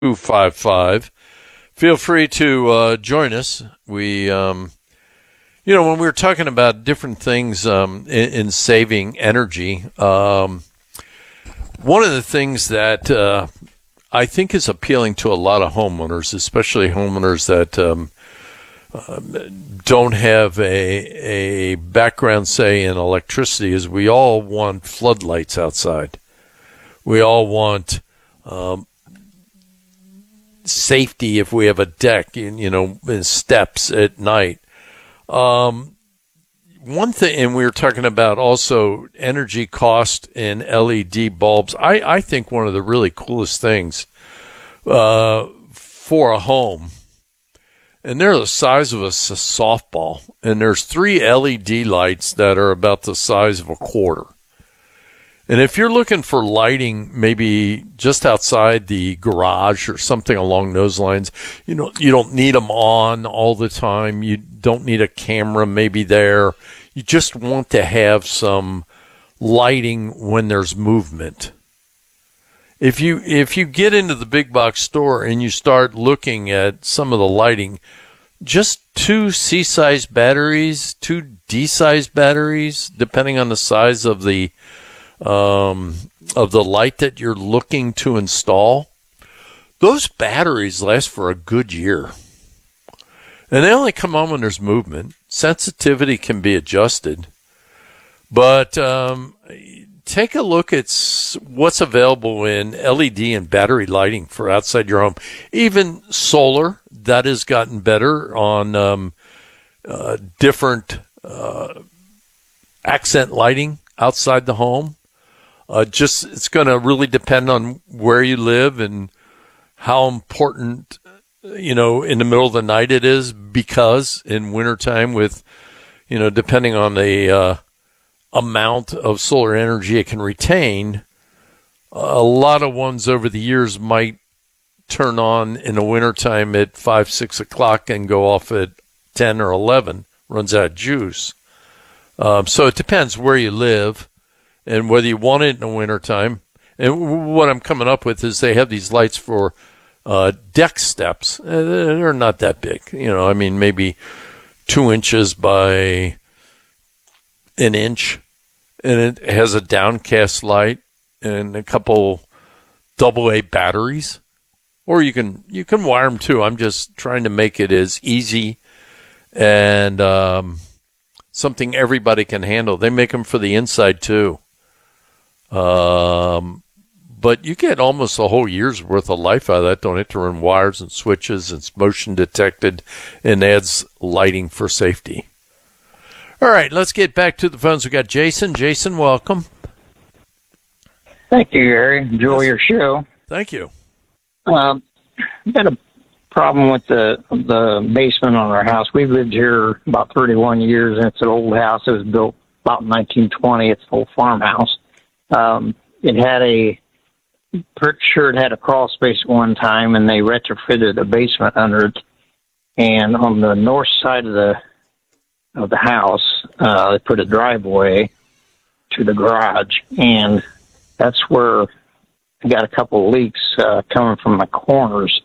255. Feel free to join us. When we were talking about different things in saving energy, one of the things that I think is appealing to a lot of homeowners, especially homeowners that don't have a background, say, in electricity, is we all want floodlights outside. We all want safety if we have a deck, and steps at night. One thing, and we were talking about also energy cost in LED bulbs. I think one of the really coolest things for a home, and they're the size of a softball, and there's 3 LED lights that are about the size of a quarter. And if you're looking for lighting, maybe just outside the garage or something along those lines, you don't need them on all the time. You don't need a camera maybe there. You just want to have some lighting when there's movement. If you get into the big box store and you start looking at some of the lighting, just 2 C-size batteries, 2 D-size batteries, depending on the size of the light that you're looking to install, those batteries last for a good year. And they only come on when there's movement. Sensitivity can be adjusted. But take a look at what's available in LED and battery lighting for outside your home. Even solar, that has gotten better on different accent lighting outside the home. It's going to really depend on where you live and how important, in the middle of the night it is, because in wintertime with, depending on the amount of solar energy it can retain, a lot of ones over the years might turn on in the wintertime at 5, 6 o'clock and go off at 10 or 11, runs out of juice. So it depends where you live and whether you want it in the wintertime. And what I'm coming up with is they have these lights for deck steps. They're not that big. Maybe 2 inches by an inch. And it has a downcast light and a couple AA batteries. Or you can wire them too. I'm just trying to make it as easy and something everybody can handle. They make them for the inside too. But you get almost a whole year's worth of life out of that. Don't have to run wires and switches. It's motion detected and adds lighting for safety. All right, let's get back to the phones. We got Jason. Jason, welcome. Thank you, Gary. Enjoy your show. Thank you. I've got a problem with the basement on our house. We've lived here about 31 years, and it's an old house. It was built about 1920. It's an old farmhouse. It had it had a crawl space at one time, and they retrofitted a basement under it. And on the north side of the house, they put a driveway to the garage, and that's where I got a couple of leaks coming from the corners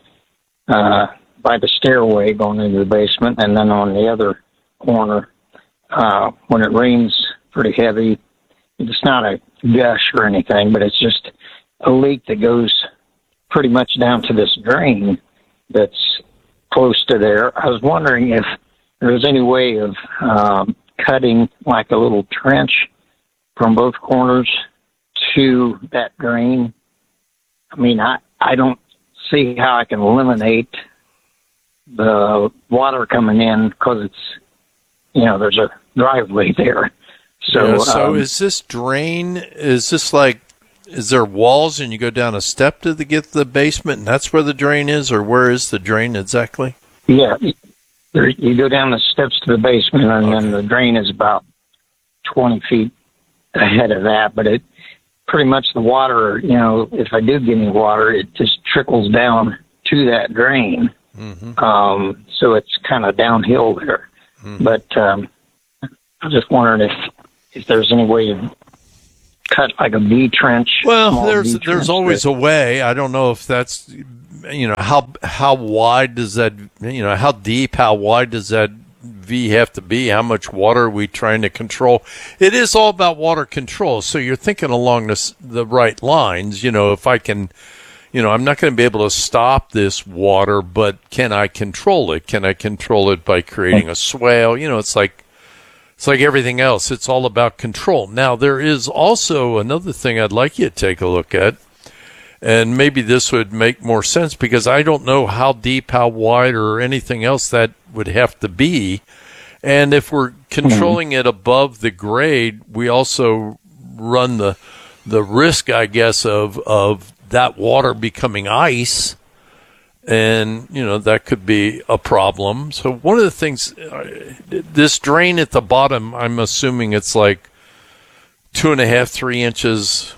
by the stairway going into the basement, and then on the other corner, when it rains pretty heavy, it's not a gush or anything, but it's just a leak that goes pretty much down to this drain that's close to there. I was wondering if there was any way of cutting like a little trench from both corners to that drain. I don't see how I can eliminate the water coming in because it's, there's a driveway there. So is this drain, is there walls and you go down a step to get to the basement and that's where the drain is, or where is the drain exactly? Yeah, you go down the steps to the basement, and then the drain is about 20 feet ahead of that, but it pretty much the water, if I do get any water, it just trickles down to that drain. Mm-hmm. So it's kind of downhill there. Mm-hmm. But I was just wondering if there's any way to cut like a V trench. Well, there's always a way. I don't know if that's how wide does that, how deep, how wide does that V have to be? How much water are we trying to control? It is all about water control. So you're thinking along the right lines. If I can, I'm not going to be able to stop this water, but can I control it? Can I control it by creating a swale? It's like everything else. It's all about control. Now, there is also another thing I'd like you to take a look at, and maybe this would make more sense because I don't know how deep, how wide, or anything else that would have to be. And if we're controlling it above the grade, we also run the risk, I guess, of that water becoming ice. And, that could be a problem. So one of the things, this drain at the bottom, I'm assuming it's like 2.5, 3 inches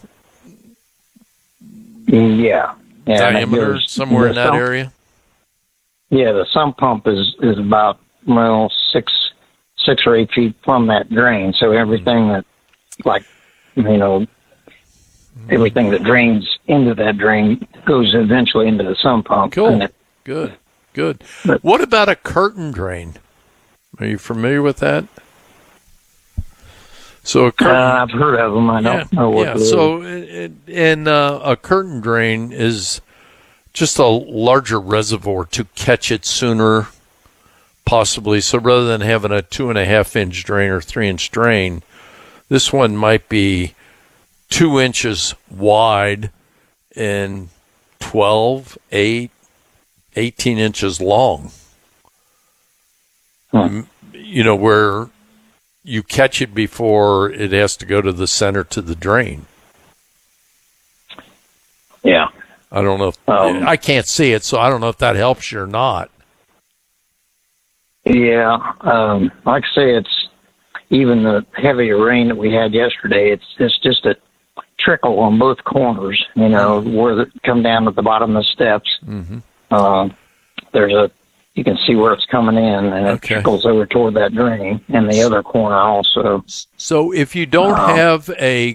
diameter, somewhere in that area. Yeah, the sump pump is about, 6 or 8 feet from that drain. So everything that, everything that drains into that drain goes eventually into the sump pump. Cool. Good. But what about a curtain drain? Are you familiar with that? So a curtain, I've heard of them. I don't know what it is. So a curtain drain is just a larger reservoir to catch it sooner, possibly. So rather than having a 2.5-inch drain or 3-inch drain, this one might be 2 inches wide and 12, 8, 18 inches long. Where you catch it before it has to go to the center to the drain. Yeah. I don't know if I can't see it, so I don't know if that helps you or not. Yeah. Like I say, it's even the heavier rain that we had yesterday, it's just a trickle on both corners, where it come down at the bottom of the steps. Mm-hmm. You can see where it's coming in, and it trickles over toward that drain, and the other corner also. So if you don't have a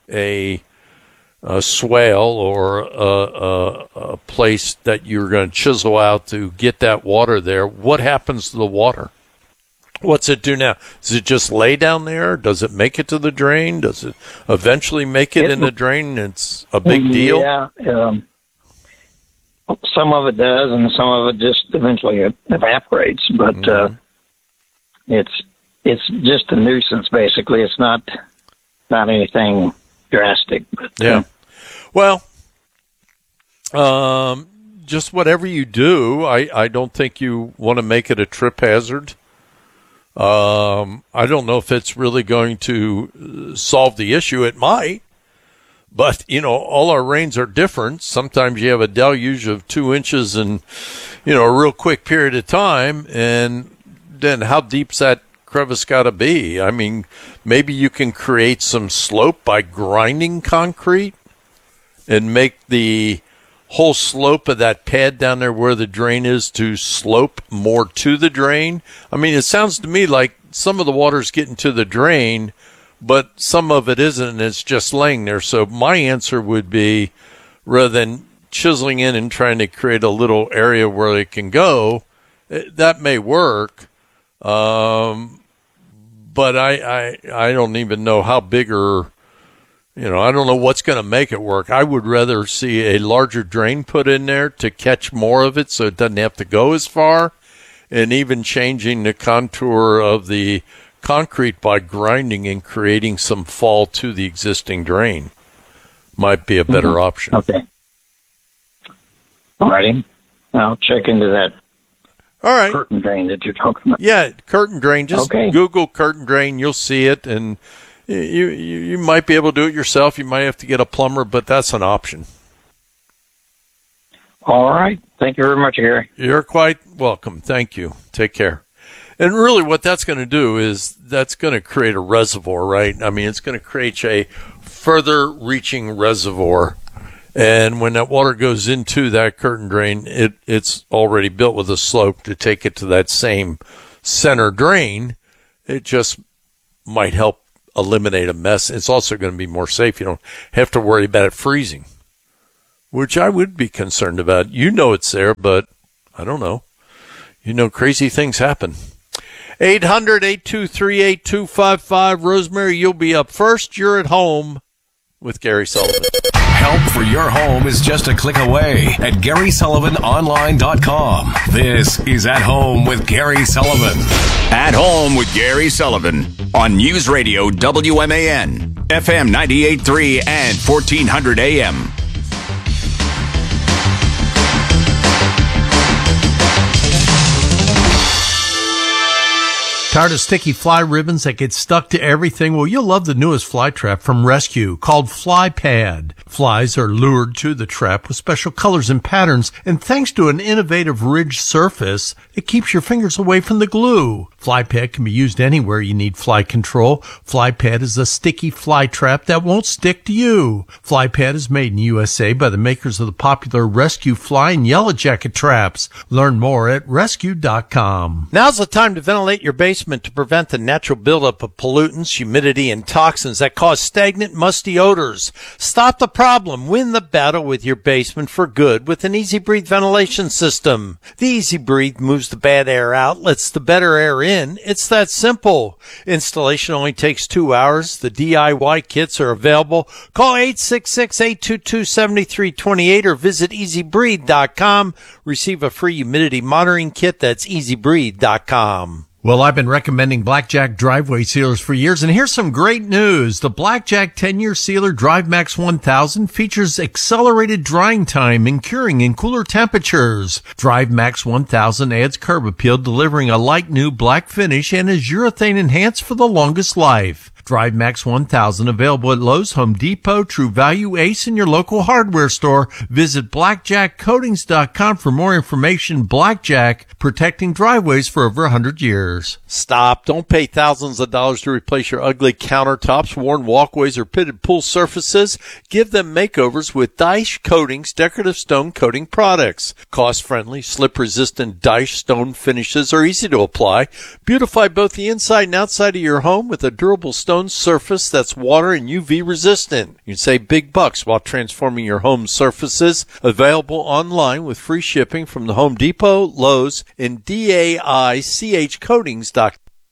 swale or a place that you're going to chisel out to get that water there, what happens to the water? What's it do now? Does it just lay down there? Does it make it to the drain? Does it eventually make it in the drain? It's a big deal? Yeah. Some of it does, and some of it just eventually evaporates. But it's just a nuisance, basically. It's not anything drastic. But, yeah. Well, just whatever you do, I don't think you want to make it a trip hazard. I don't know if it's really going to solve the issue. It might. But, all our rains are different. Sometimes you have a deluge of 2 inches in, a real quick period of time. And then how deep's that crevice got to be? I mean, maybe you can create some slope by grinding concrete and make the whole slope of that pad down there where the drain is to slope more to the drain. I mean, it sounds to me like some of the water's getting to the drain, but some of it isn't, and it's just laying there. So my answer would be, rather than chiseling in and trying to create a little area where it can go, that may work. But I don't even know how big or, I don't know what's going to make it work. I would rather see a larger drain put in there to catch more of it so it doesn't have to go as far, and even changing the contour of the concrete by grinding and creating some fall to the existing drain might be a better option. Okay. All righty. I'll check into that. All right. Curtain drain that you're talking about. Yeah, curtain drain. Just Google curtain drain. You'll see it, and you might be able to do it yourself. You might have to get a plumber, but that's an option. All right. Thank you very much, Gary. You're quite welcome. Thank you. Take care. And really what that's going to do is that's going to create a reservoir, right? I mean, it's going to create a further reaching reservoir. And when that water goes into that curtain drain, it's already built with a slope to take it to that same center drain. It just might help eliminate a mess. It's also going to be more safe. You don't have to worry about it freezing. which I would be concerned about. You know it's there, but I don't know. You know, crazy things happen. 800-823-8255. Rosemary, you'll be up first. You're at home with Gary Sullivan. Help for your home is just a click away at GarySullivanOnline.com. This is At Home with Gary Sullivan. At Home with Gary Sullivan on News Radio WMAN, FM 98.3 and 1400 AM. Tired of sticky fly ribbons that get stuck to everything? Well, you'll love the newest fly trap from Rescue called Fly Pad. Flies are lured to the trap with special colors and patterns, and thanks to an innovative ridged surface, it keeps your fingers away from the glue. Fly Pad can be used anywhere you need fly control. Fly Pad is a sticky fly trap that won't stick to you. Fly Pad is made in USA by the makers of the popular Rescue Fly and Yellow Jacket traps. Learn more at rescue.com. Now's the time to ventilate your basement to prevent the natural buildup of pollutants, humidity, and toxins that cause stagnant, musty odors. Stop the problem. Win the battle with your basement for good with an Easy Breathe ventilation system. The Easy Breathe moves the bad air out, lets the better air in. It's that simple. Installation only takes 2 hours. The DIY kits are available. Call 866-822-7328 or visit easybreathe.com. Receive a free humidity monitoring kit. That's easybreathe.com. Well, I've been recommending Blackjack driveway sealers for years, and here's some great news. The Blackjack 10-year sealer DriveMax 1000 features accelerated drying time and curing in cooler temperatures. DriveMax 1000 adds curb appeal, delivering a light new black finish, and is urethane enhanced for the longest life. DriveMax 1000 available at Lowe's, Home Depot, True Value, Ace, and your local hardware store. Visit blackjackcoatings.com for more information. Blackjack, protecting driveways for over 100 years. Stop. Don't pay thousands of dollars to replace your ugly countertops, worn walkways, or pitted pool surfaces. Give them makeovers with Dyche Coatings decorative stone coating products. Cost-friendly, slip-resistant Dyche stone finishes are easy to apply. Beautify both the inside and outside of your home with a durable stone surface that's water and UV resistant. You can save big bucks while transforming your home surfaces. Available online with free shipping from the Home Depot, Lowe's, and DAICHcoatings.com.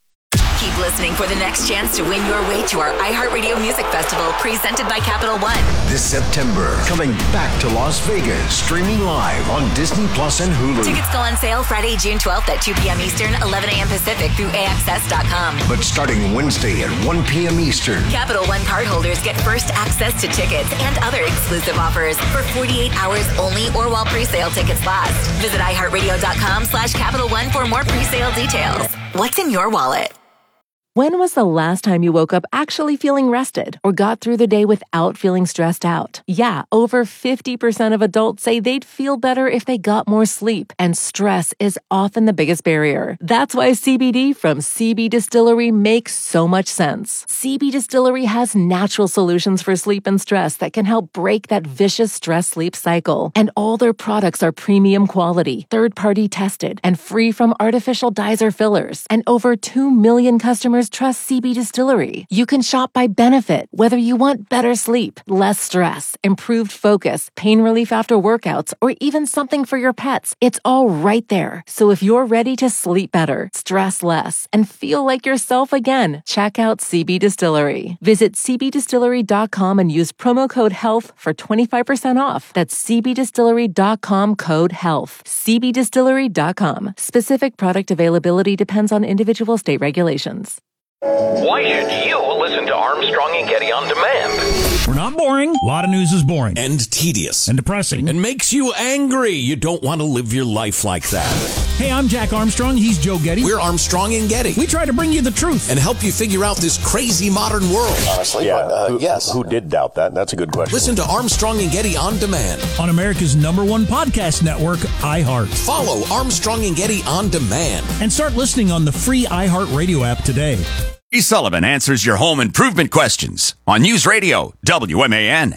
Keep listening for the next chance to win your way to our iHeartRadio Music Festival presented by Capital One. This September, coming back to Las Vegas, streaming live on Disney Plus and Hulu. Tickets go on sale Friday, June 12th at 2 p.m. Eastern, 11 a.m. Pacific through AXS.com. But starting Wednesday at 1 p.m. Eastern. Capital One cardholders get first access to tickets and other exclusive offers for 48 hours only or while pre-sale tickets last. Visit iHeartRadio.com/Capital One for more pre-sale details. What's in your wallet? When was the last time you woke up actually feeling rested or got through the day without feeling stressed out? Yeah, over 50% of adults say they'd feel better if they got more sleep, and stress is often the biggest barrier. That's why CBD from CB Distillery makes so much sense. CB Distillery has natural solutions for sleep and stress that can help break that vicious stress-sleep cycle. And all their products are premium quality, third-party tested, and free from artificial dyes or fillers. And over 2 million customers trust CB Distillery. You can shop by benefit, whether you want better sleep, less stress, improved focus, pain relief after workouts, or even something for your pets. It's all right there. So if you're ready to sleep better, stress less, and feel like yourself again, check out CB Distillery. Visit cbdistillery.com and use promo code HEALTH for 25% off. That's cbdistillery.com, code HEALTH. cbdistillery.com. Specific product availability depends on individual state regulations. Why should you listen to Armstrong and Getty on demand? We're not boring. A lot of news is boring. And tedious. And depressing. And makes you angry. You don't want to live your life like that. Hey, I'm Jack Armstrong. He's Joe Getty. We're Armstrong and Getty. We try to bring you the truth. And help you figure out this crazy modern world. Honestly, yes. Who did doubt that? That's a good question. Listen to Armstrong and Getty on demand. On America's #1 podcast network, iHeart. Follow Armstrong and Getty on demand. And start listening on the free iHeart Radio app today. Gary Sullivan answers your home improvement questions on News Radio WMAN.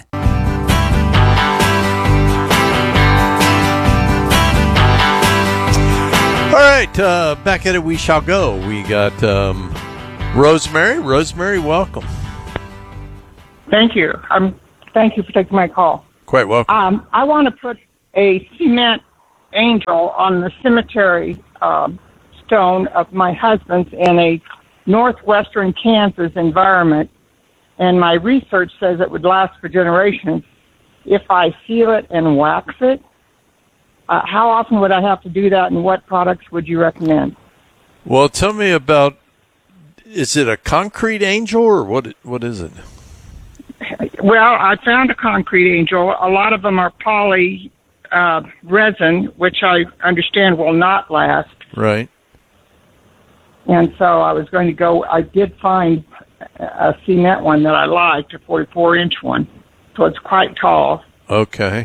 All right, back at it we shall go. We got Rosemary. Rosemary, welcome. Thank you. Thank you for taking my call. Of Quite welcome. I want to put a cement angel on the cemetery stone of my husband's in a northwestern Kansas environment, and my research says it would last for generations. If I seal it and wax it, how often would I have to do that, and what products would you recommend? Well, tell me about, is it a concrete angel or what is it? Well, I found a concrete angel. A lot of them are poly resin, which I understand will not last. Right. And so I was going to go, I did find a cement one that I liked, a 44-inch one. So it's quite tall. Okay.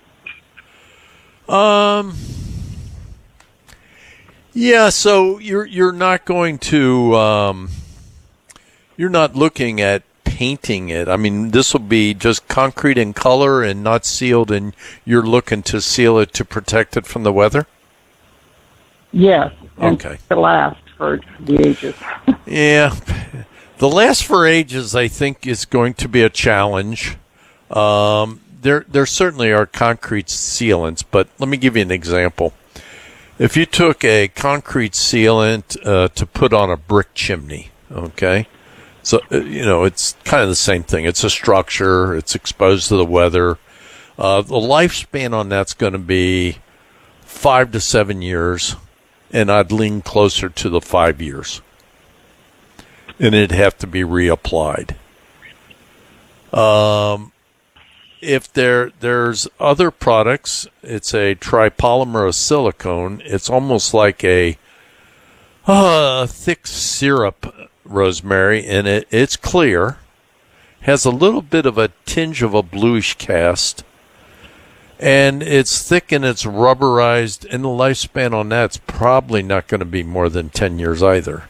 Yeah, so you're not going to, you're not looking at painting it. I mean, this will be just concrete in color and not sealed, and you're looking to seal it to protect it from the weather? Yes. Okay. To last for the ages. Yeah. The last for ages, I think, is going to be a challenge. There certainly are concrete sealants, but let me give you an example. If you took a concrete sealant to put on a brick chimney, okay? So, it's kind of the same thing. It's a structure. It's exposed to the weather. The lifespan on that's going to be 5 to 7 years, and I'd lean closer to the 5 years. And it'd have to be reapplied. If there's other products, it's a tripolymer of silicone. It's almost like a thick syrup, Rosemary, and it's clear, has a little bit of a tinge of a bluish cast, and it's thick and it's rubberized, and the lifespan on that's probably not going to be more than 10 years either.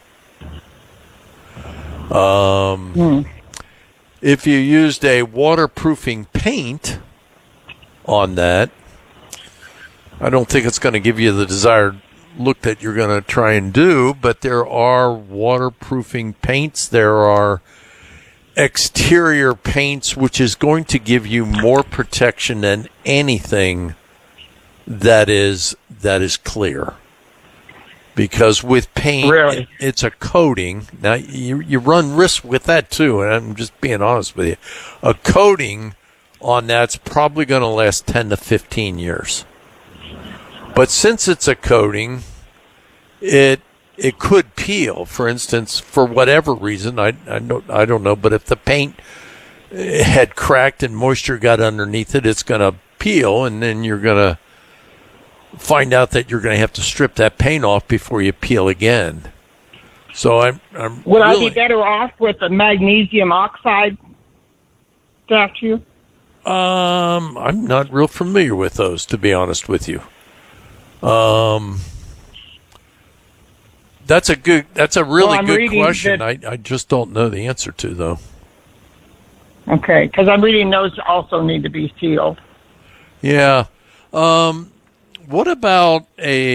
If you used a waterproofing paint on that, I don't think it's going to give you the desired look that you're going to try and do, but there are waterproofing paints. There are exterior paints, which is going to give you more protection than anything that is clear. Because with paint, really? It's a coating. Now, you run risk with that, too, and I'm just being honest with you. A coating on that's probably going to last 10 to 15 years. But since it's a coating, it could peel. For instance, for whatever reason, I don't know, but if the paint had cracked and moisture got underneath it, it's going to peel, and then you're going to find out that you're going to have to strip that paint off before you peel again. So I'm Would I be better off with a magnesium oxide statue? I'm not real familiar with those, to be honest with you. That's a really good question. I just don't know the answer to, though. Okay, because I'm reading those also need to be sealed. Yeah. What about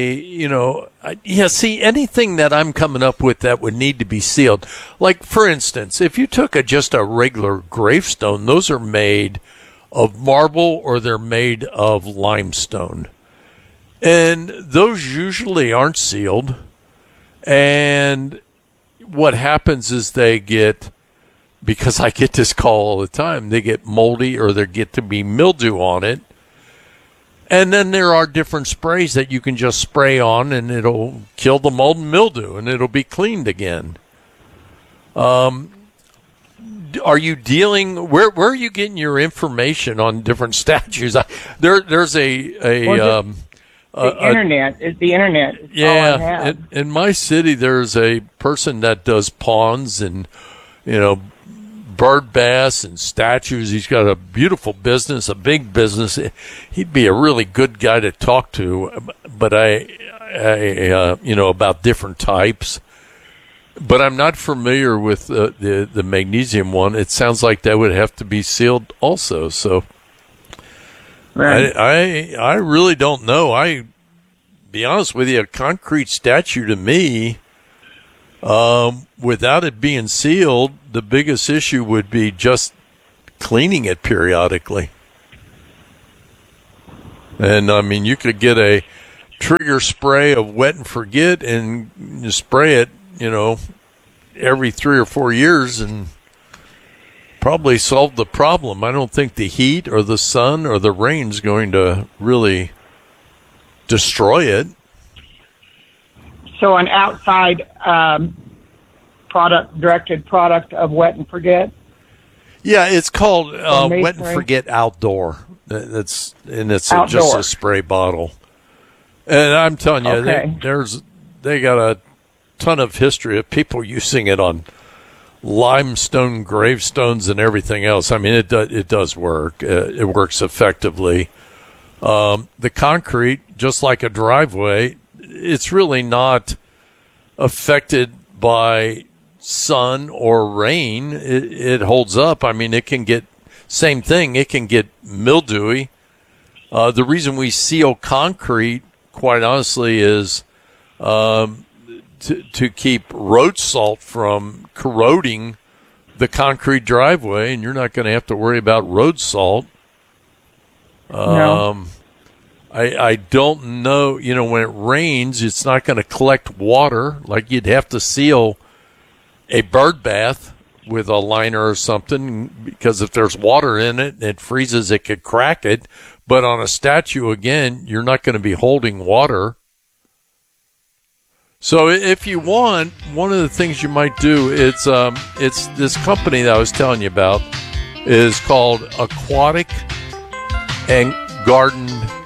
anything that I'm coming up with that would need to be sealed? Like, for instance, if you took just a regular gravestone, those are made of marble or they're made of limestone. And those usually aren't sealed. And what happens is they get, because I get this call all the time, they get moldy or they get to be mildew on it. And then there are different sprays that you can just spray on and it'll kill the mold and mildew and it'll be cleaned again. Are you dealing, where are you getting your information on different statues? There's the internet. The internet is all I have. In my city, there's a person that does pawns and, bird baths and statues. He's got a beautiful business, a big business. He'd be a really good guy to talk to, but about different types. But I'm not familiar with the magnesium one. It sounds like that would have to be sealed also. So right. I really don't know. Be honest with you, a concrete statue to me, without it being sealed, the biggest issue would be just cleaning it periodically. And, I mean, you could get a trigger spray of Wet and Forget and you spray it, every 3 or 4 years and probably solve the problem. I don't think the heat or the sun or the rain's going to really destroy it. So an outside directed product of Wet and Forget? Yeah, it's called Wet and Forget Outdoor. It's just a spray bottle. And I'm telling you, they got a ton of history of people using it on limestone gravestones and everything else. I mean, it does work. It works effectively. The concrete, just like a driveway, it's really not affected by sun or rain. It holds up. I mean, it can get same thing. It can get mildewy. The reason we seal concrete, quite honestly, is to keep road salt from corroding the concrete driveway, and you're not going to have to worry about road salt. No. I don't know, when it rains, it's not going to collect water. Like you'd have to seal a bird bath with a liner or something, because if there's water in it and it freezes, it could crack it. But on a statue, again, you're not going to be holding water. So if you want, one of the things you might do, it's this company that I was telling you about is called Aquatic Garden,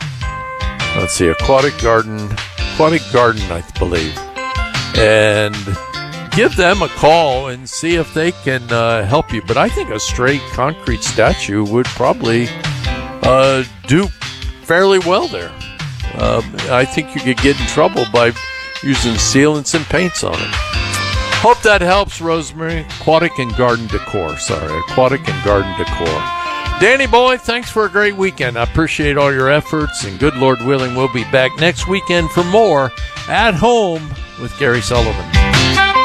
I believe. And give them a call and see if they can help you. But I think a straight concrete statue would probably do fairly well there. I think you could get in trouble by using sealants and paints on it. Hope that helps, Rosemary. Aquatic and Garden Decor. Danny boy, thanks for a great weekend. I appreciate all your efforts, and good Lord willing, we'll be back next weekend for more At Home with Gary Sullivan.